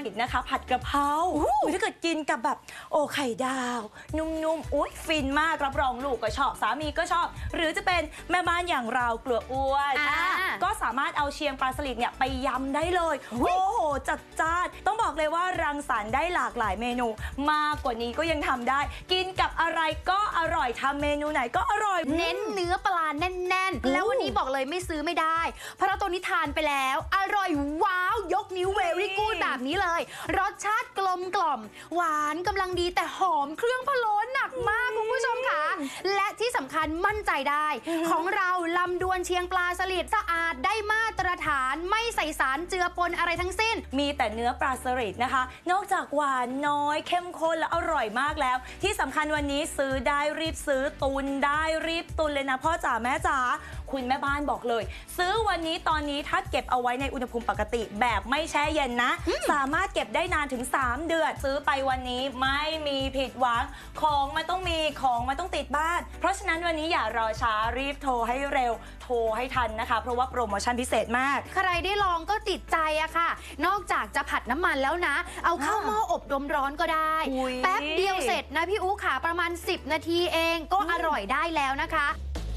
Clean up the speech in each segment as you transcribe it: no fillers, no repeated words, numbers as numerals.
นะคะผัดกระเพราถ้าเกิดกินกับแบบไข่ดาวนุ่มๆอุ๊ยฟินมากรับรองลูกก็ชอบสามีก็ชอบหรือจะเป็นแม่บ้านอย่างเรากลัวอ้วนก็สามารถเอาเชียงปลาสลิดเนี่ยไปยำได้เลยโอ้โหจัดจ้านต้องบอกเลยว่ารังสรรค์ได้หลากหลายเมนูมากกว่านี้ก็ยังทำได้กินกับอะไรก็อร่อยทำเมนูไหนก็อร่อยเน้นเนื้อปลาแน่นๆแล้ววันนี้บอกเลยไม่ซื้อไม่ได้เพราะตัวนี้ทานไปแล้วอร่อยว้าวยกนิ้วเวรี่กูดแบบนี้เลยรสชาติกลมกล่อมหวานกำลังดีแต่หอมเครื่องพะโล้หนักมากคุณผู้ชมค่ะและที่สำคัญมั่นใจได้ของเราลำดวนเชียงปลาสลิดสะอาดได้มาตรฐานไม่ใส่สารเจือปนอะไรทั้งสิ้นมีแต่เนื้อปลาสลิดนะคะนอกจากหวานน้อยเข้มข้นและอร่อยมากแล้วที่สำคัญวันนี้ซื้อได้รีบซื้อตุนได้รีบตุนเลยนะพ่อจ๋าแม่จ๋าคุณแม่บ้านบอกเลยซื้อวันนี้ตอนนี้ถ้าเก็บเอาไว้ในอุณหภูมิปกติแบบไม่แช่เย็นนะสามารถเก็บได้นานถึง3 เดือนซื้อไปวันนี้ไม่มีผิดหวังของมันต้องมีของมันต้องติดบ้านเพราะฉะนั้นวันนี้อย่ารอช้ารีบโทรให้เร็วโทรให้ทันนะคะเพราะว่าโปรโมชั่นพิเศษมากใครได้ลองก็ติดใจอะค่ะนอกจากจะผัดน้ำมันแล้วนะเอาเข้าหม้ออบลมร้อนก็ได้แป๊บเดียวเสร็จนะพี่อู๋ขาประมาณ10 นาทีเองก็อร่อยได้แล้วนะคะ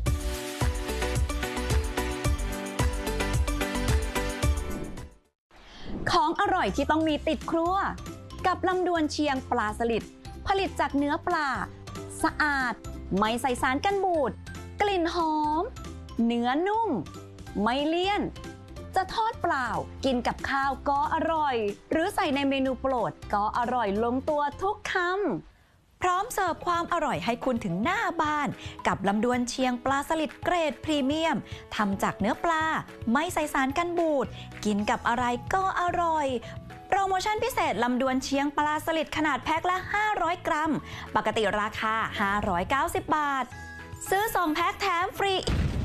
ของอร่อยที่ต้องมีติดครัวกับลำดวนเชียงปลาสลิดผลิตจากเนื้อปลาสะอาดไม่ใส่สารกันบูดกลิ่นหอมเนื้อนุ่มไม่เลี่ยนจะทอดเปล่ากินกับข้าวก็อร่อยหรือใส่ในเมนูโปรดก็อร่อยลงตัวทุกคำพร้อมเสิร์ฟความอร่อยให้คุณถึงหน้าบ้านกับลำดวนเชียงปลาสลิดเกรดพรีเมียมทำจากเนื้อปลาไม่ใส่สารกันบูดกินกับอะไรก็อร่อยโปรโมชั่นพิเศษลำดวนเชียงปลาสลิดขนาดแพ็คละ500 กรัมปกติราคา590 บาทซื้อ2 แพ็คแถมฟรี